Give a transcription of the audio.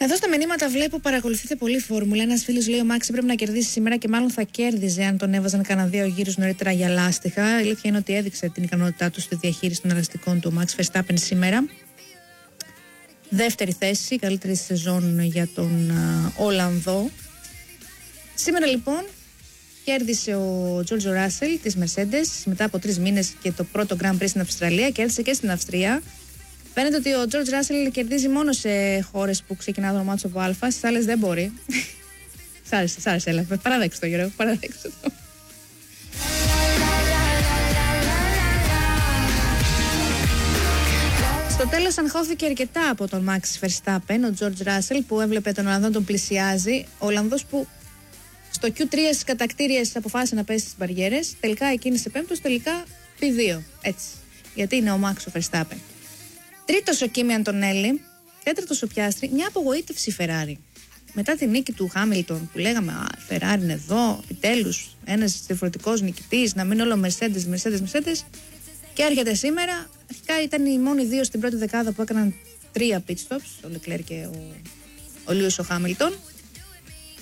Εδώ στα μηνύματα βλέπω παρακολουθείτε πολύ φόρμουλα. Ένας φίλος λέει: ο Μάξ πρέπει να κερδίσει σήμερα και μάλλον θα κέρδιζε αν τον έβαζαν κανένα 2 γύρους νωρίτερα για λάστιχα. Η αλήθεια είναι ότι έδειξε την ικανότητά του στη διαχείριση των ελαστικών του ο Μάξ Verstappen σήμερα. Δεύτερη θέση, καλύτερη σεζόν για τον Ολλανδό. Σήμερα λοιπόν κέρδισε ο Τζόρτζο Ράσελ της Mercedes μετά από 3 μήνες και το πρώτο Grand Prix στην Αυστραλία. Κέρδισε και στην Αυστρία. Φαίνεται ότι ο Τζόρτζ Ράσελ κερδίζει μόνο σε χώρες που ξεκινά το όνομά του από Α, στις άλλες δεν μπορεί. Σ' άρεσε, έλα. Παραδέξου το, Γιώργο, παραδέξου το. Στο τέλος αγχώθηκε αρκετά από τον Max Verstappen, ο Τζόρτζ Ράσελ, που έβλεπε τον Ολλανδό τον πλησιάζει. Ο Ολλανδός που στο Q3 στις κατακτήριες αποφάσισε να πέσει στις μπαριέρες, τελικά εκκίνησε πέμπτος, τελικά P2. Έτσι. Γιατί είναι ο Max ο Verstappen. Τρίτος ο Κίμι Αντονέλη, τέταρτος ο Πιάστρι, μια απογοήτευση Ferrari. Μετά τη νίκη του Χάμιλτον που λέγαμε Ferrari είναι εδώ, επιτέλους ένας διαφορετικός νικητής, να μην όλο Mercedes. Και έρχεται σήμερα, αρχικά ήταν οι μόνοι 2 στην πρώτη δεκάδα που έκαναν 3 pit stops, ο Leclerc και ο Lewis ο Χάμιλτον.